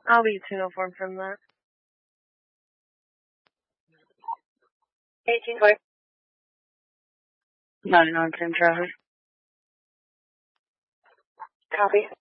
I'll be 204 from that. 18-4. 99 Prim Traffic. Copy.